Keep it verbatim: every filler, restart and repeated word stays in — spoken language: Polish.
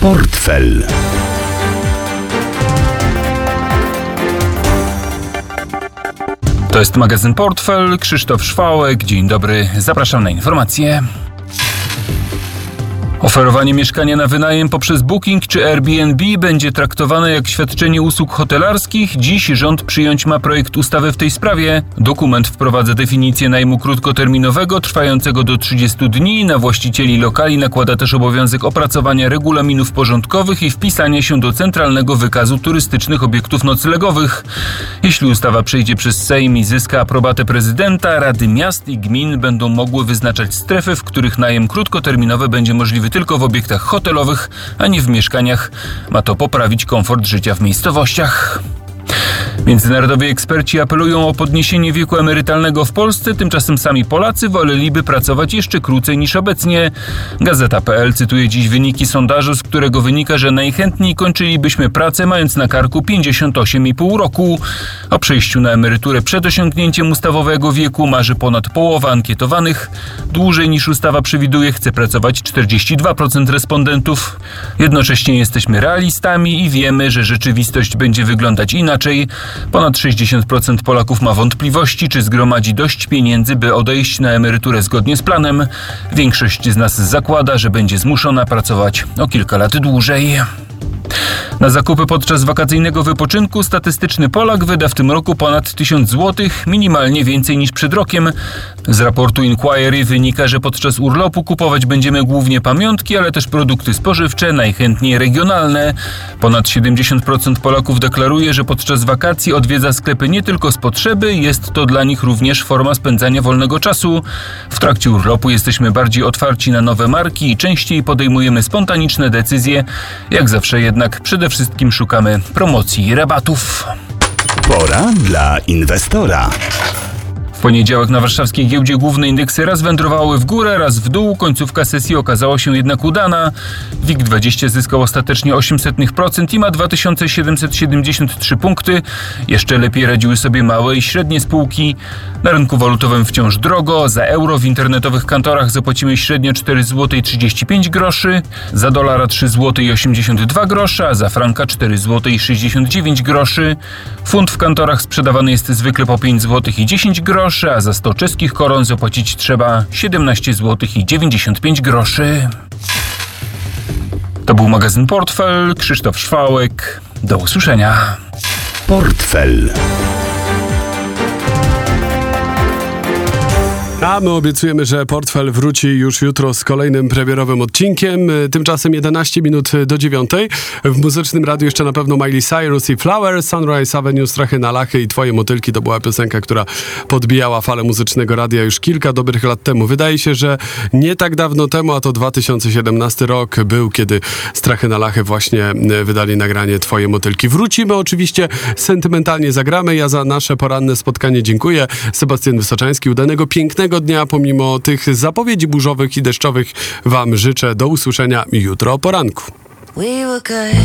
Portfel. To jest magazyn Portfel, Krzysztof Szwałek. Dzień dobry, zapraszam na informacje. Oferowanie mieszkania na wynajem poprzez Booking czy Airbnb będzie traktowane jak świadczenie usług hotelarskich. Dziś rząd przyjąć ma projekt ustawy w tej sprawie. Dokument wprowadza definicję najmu krótkoterminowego trwającego do trzydziestu dni. Na właścicieli lokali nakłada też obowiązek opracowania regulaminów porządkowych i wpisania się do Centralnego Wykazu Turystycznych Obiektów Noclegowych. Jeśli ustawa przejdzie przez Sejm i zyska aprobatę prezydenta, rady miast i gmin będą mogły wyznaczać strefy, w których najem krótkoterminowy będzie możliwy tylko w obiektach hotelowych, a nie w mieszkaniach. Ma to poprawić komfort życia w miejscowościach. Międzynarodowi eksperci apelują o podniesienie wieku emerytalnego w Polsce, tymczasem sami Polacy woleliby pracować jeszcze krócej niż obecnie. Gazeta kropka pe el cytuje dziś wyniki sondażu, z którego wynika, że najchętniej kończylibyśmy pracę, mając na karku pięćdziesiąt osiem i pół roku. O przejściu na emeryturę przed osiągnięciem ustawowego wieku marzy ponad połowa ankietowanych. Dłużej niż ustawa przewiduje chce pracować czterdzieści dwa procent respondentów. Jednocześnie jesteśmy realistami i wiemy, że rzeczywistość będzie wyglądać inaczej. Ponad sześćdziesiąt procent Polaków ma wątpliwości, czy zgromadzi dość pieniędzy, by odejść na emeryturę zgodnie z planem. Większość z nas zakłada, że będzie zmuszona pracować o kilka lat dłużej. Na zakupy podczas wakacyjnego wypoczynku statystyczny Polak wyda w tym roku ponad tysiąc złotych, minimalnie więcej niż przed rokiem. Z raportu Inquiry wynika, że podczas urlopu kupować będziemy głównie pamiątki, ale też produkty spożywcze, najchętniej regionalne. Ponad siedemdziesiąt procent Polaków deklaruje, że podczas wakacji odwiedza sklepy nie tylko z potrzeby, jest to dla nich również forma spędzania wolnego czasu. W trakcie urlopu jesteśmy bardziej otwarci na nowe marki i częściej podejmujemy spontaniczne decyzje. Jak zawsze jednak przede wszystkim szukamy promocji i rabatów. Pora dla inwestora. W poniedziałek na warszawskiej giełdzie główne indeksy raz wędrowały w górę, raz w dół. Końcówka sesji okazała się jednak udana. WIG dwadzieścia zyskał ostatecznie osiem procent procent i ma dwa tysiące siedemset siedemdziesiąt trzy punkty. Jeszcze lepiej radziły sobie małe i średnie spółki. Na rynku walutowym wciąż drogo. Za euro w internetowych kantorach zapłacimy średnio cztery złote i trzydzieści pięć groszy, za dolara trzy złote i osiemdziesiąt dwa grosze, a za franka cztery złote i sześćdziesiąt dziewięć groszy. Funt w kantorach sprzedawany jest zwykle po pięć złotych i dziesięć groszy, a za sto czeskich koron zapłacić trzeba siedemnaście złotych i dziewięćdziesiąt pięć groszy. To był magazyn Portfel, Krzysztof Szwałek. Do usłyszenia. Portfel. A my obiecujemy, że Portfel wróci już jutro z kolejnym premierowym odcinkiem. Tymczasem jedenaście minut do dziewiątej. W muzycznym radiu jeszcze na pewno Miley Cyrus i Flower, Sunrise Avenue, Strachy na Lachy i Twoje motylki. To była piosenka, która podbijała falę muzycznego radia już kilka dobrych lat temu. Wydaje się, że nie tak dawno temu, a to dwa tysiące siedemnasty rok był, kiedy Strachy na Lachy właśnie wydali nagranie Twoje motylki. Wrócimy oczywiście, sentymentalnie zagramy. Ja za nasze poranne spotkanie dziękuję. Sebastian Wysoczański, udanego, pięknego dnia, pomimo tych zapowiedzi burzowych i deszczowych wam życzę. Do usłyszenia jutro o poranku.